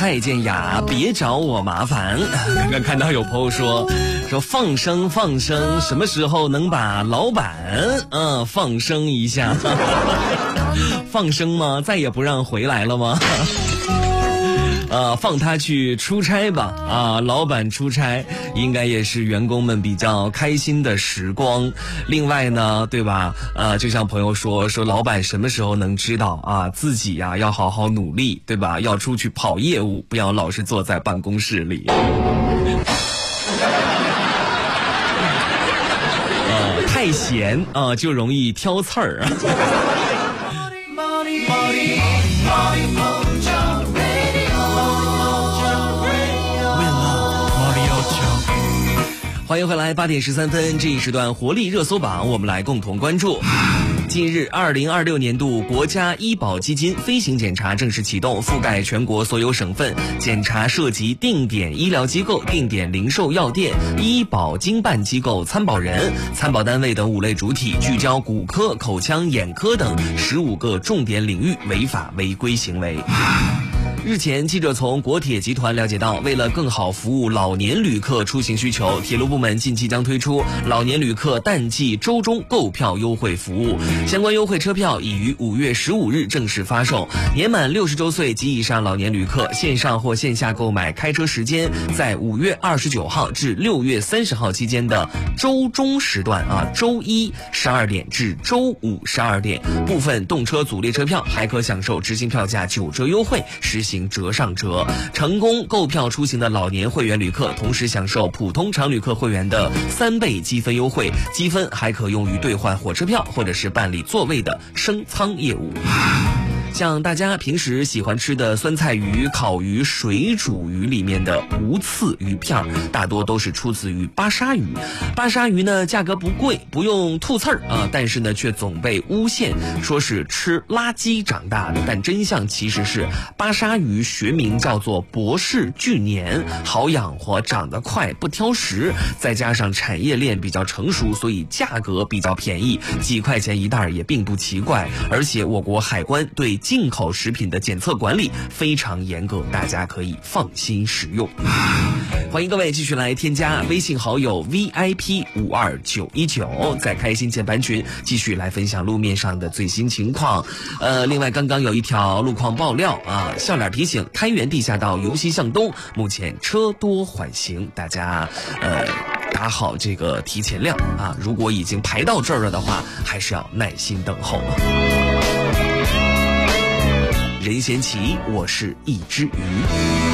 蔡健雅，别找我麻烦。刚刚看到有朋友说放生，什么时候能把老板放生一下？放生吗？再也不让回来了吗？放他去出差吧，老板出差应该也是员工们比较开心的时光。另外呢，对吧？就像朋友说老板什么时候能知道自己呀要好好努力，对吧？要出去跑业务，不要老是坐在办公室里。太闲就容易挑刺儿。欢迎回来，8点13分，这一时段活力热搜榜，我们来共同关注。近日，2026年度国家医保基金飞行检查正式启动，覆盖全国所有省份，检查涉及定点医疗机构、定点零售药店、医保经办机构、参保人、参保单位等5类主体，聚焦骨科、口腔、眼科等15个重点领域违法违规行为。日前，记者从国铁集团了解到，为了更好服务老年旅客出行需求，铁路部门近期将推出老年旅客淡季周中购票优惠服务。相关优惠车票已于5月15日正式发售。年满60周岁及以上老年旅客，线上或线下购买开车时间在5月29号至6月30号期间的周中时段周一12点至周五12点，部分动车组列车票还可享受执行票价9折优惠，实行折上折。成功购票出行的老年会员旅客同时享受普通常旅客会员的3倍积分优惠，积分还可用于兑换火车票或者是办理座位的升舱业务。像大家平时喜欢吃的酸菜鱼、烤鱼、水煮鱼里面的无刺鱼片，大多都是出自于巴沙鱼。巴沙鱼呢，价格不贵，不用吐刺儿但是呢，却总被诬陷说是吃垃圾长大的。但真相其实是，巴沙鱼学名叫做博士巨年，好养活，长得快，不挑食，再加上产业链比较成熟，所以价格比较便宜，几块钱一袋也并不奇怪。而且我国海关对进口食品的检测管理非常严格，大家可以放心食用。欢迎各位继续来添加微信好友 VIP52919，在开心键盘群继续来分享路面上的最新情况。另外刚刚有一条路况爆料笑脸提醒，开元地下道由西向东目前车多缓行，大家打好这个提前量如果已经排到这儿了的话，还是要耐心等候任贤齐，我是一只鱼。